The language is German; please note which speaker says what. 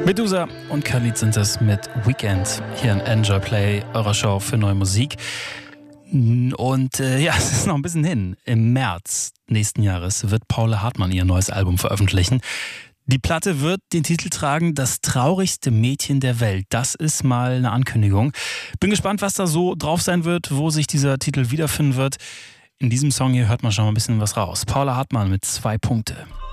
Speaker 1: Medusa und Khalid sind das mit Weekend hier in Enjoy Play, eurer Show für neue Musik. Und es ist noch ein bisschen hin. Im März nächsten Jahres wird Paula Hartmann ihr neues Album veröffentlichen. Die Platte wird den Titel tragen, Das traurigste Mädchen der Welt. Das ist mal eine Ankündigung. Bin gespannt, was da so drauf sein wird, wo sich dieser Titel wiederfinden wird. In diesem Song hier hört man schon mal ein bisschen was raus. Paula Hartmann mit 2 Punkte.